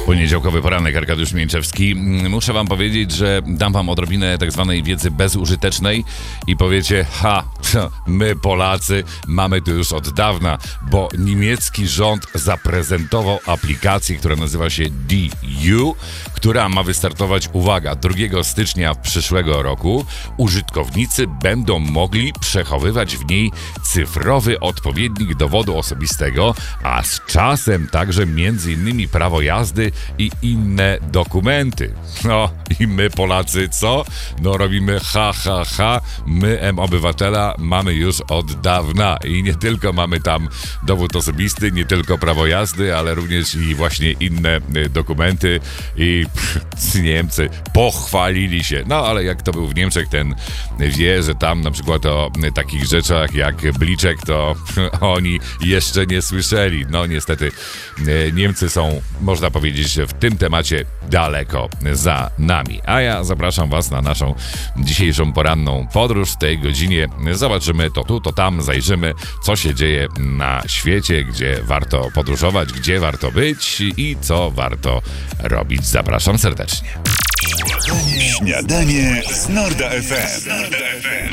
Poniedziałkowy poranek, Arkadiusz Mięczewski. Muszę wam powiedzieć, że dam wam odrobinę tak zwanej wiedzy bezużytecznej i powiecie, my Polacy mamy to już od dawna, bo niemiecki rząd zaprezentował aplikację, która nazywa się DU, która ma wystartować, uwaga, 2 stycznia przyszłego roku. Użytkownicy będą mogli przechowywać w niej cyfrowy odpowiednik dowodu osobistego, a z czasem także m.in. prawo jazdy i inne dokumenty. No i my Polacy co? No robimy my obywatela mamy już od dawna i nie tylko mamy tam dowód osobisty, nie tylko prawo jazdy, ale również i właśnie inne dokumenty i Niemcy pochwalili się. No ale jak to był w Niemczech, ten wie, że tam na przykład o takich rzeczach jak bliczek, to oni jeszcze nie słyszeli. No niestety Niemcy są, można powiedzieć, w tym temacie daleko za nami. A ja zapraszam was na naszą dzisiejszą poranną podróż. W tej godzinie zobaczymy to tu, to tam, zajrzymy, co się dzieje na świecie, gdzie warto podróżować, gdzie warto być i co warto robić. Zapraszam serdecznie. Śniadanie z Norda FM.